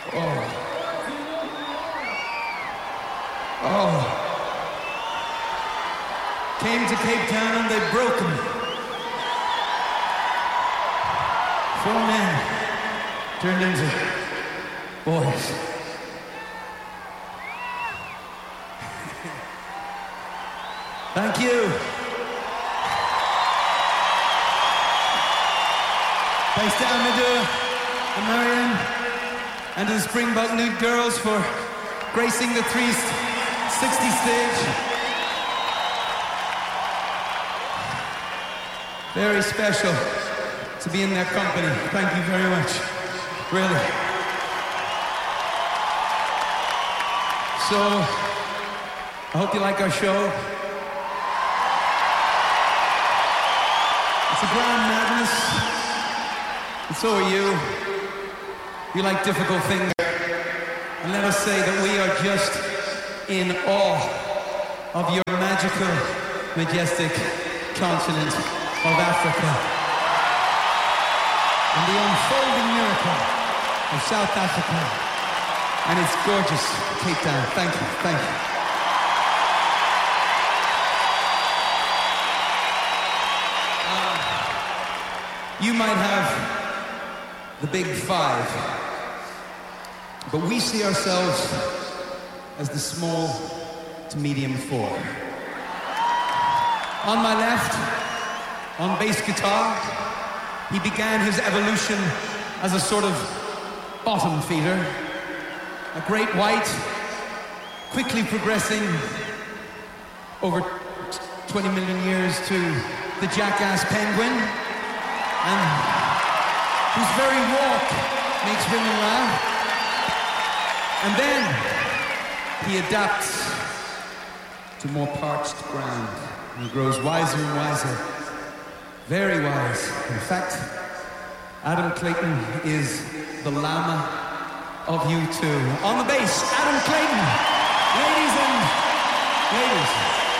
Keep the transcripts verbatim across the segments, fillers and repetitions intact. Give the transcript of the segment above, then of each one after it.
Oh. Oh. Came to Cape Town and they broke him. Four men turned into boys. Thank you. Thanks to Amadou and Marianne and to the Springbok Nude Girls for gracing the three sixty stage. Very special to be in their company. Thank you very much. Really. So, I hope you like our show. It's a grand madness. And so are you. You like difficult things. And let us say that we are just in awe of your magical, majestic continent of Africa and the unfolding miracle of South Africa and its gorgeous Cape Town. Thank you, thank you. Uh, you might have the big five, but we see ourselves as the small to medium four. On my left, on bass guitar, he began his evolution as a sort of bottom feeder, a great white, quickly progressing over twenty million years to the jackass penguin, and whose very walk makes women laugh. And then he adapts to more parched ground. He grows wiser and wiser. Very wise. In fact, Adam Clayton is the llama of U two. On the bass, Adam Clayton. Ladies and ladies.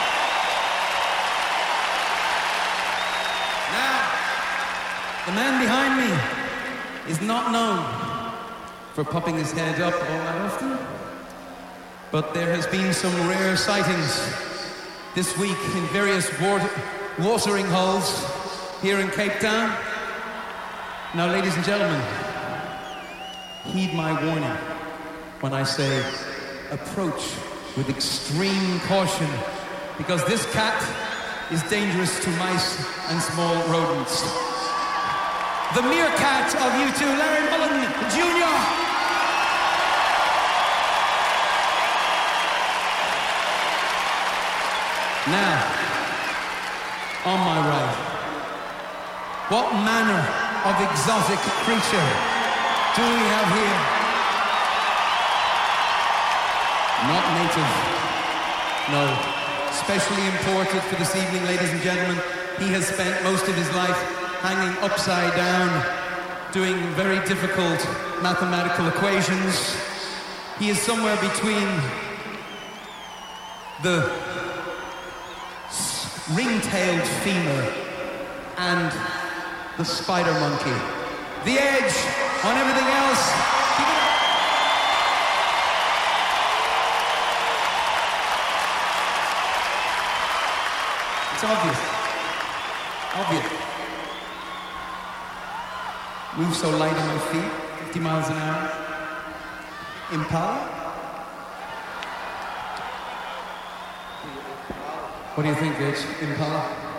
Now, the man behind me is not known for popping his head up all that often, but there has been some rare sightings this week in various water, watering holes here in Cape Town. Now, ladies and gentlemen, heed my warning when I say approach with extreme caution, because this cat is dangerous to mice and small rodents. The meerkat of U two, Larry Mullen Junior Now, on my right, what manner of exotic creature do we have here? Not native, no. Specially imported for this evening, ladies and gentlemen. He has spent most of his life hanging upside down, doing very difficult mathematical equations. He is somewhere between the ring-tailed femur and the spider monkey. The edge on everything else. It's obvious. Obvious. Move so light on my feet, fifty miles an hour. Impala? What do you think, Rich? Impala?